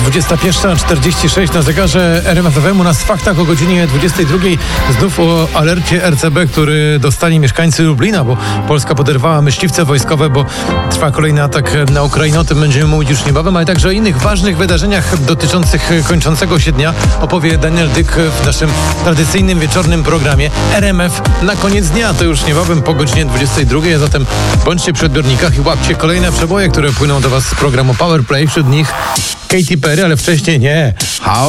21:46 na zegarze RMF FM. U nas w faktach o godzinie 22 znów o alercie RCB, który dostali mieszkańcy Lublina, bo Polska poderwała myśliwce wojskowe, bo trwa kolejny atak na Ukrainę. O tym będziemy mówić już niebawem, ale także o innych ważnych wydarzeniach dotyczących kończącego się dnia opowie Daniel Dyk w naszym tradycyjnym wieczornym programie RMF na koniec dnia. To już niebawem po godzinie 22, a zatem bądźcie przy odbiornikach i łapcie kolejne przeboje, które płyną do Was z programu Powerplay. Wśród nich Katy Perry, ale wcześniej nie.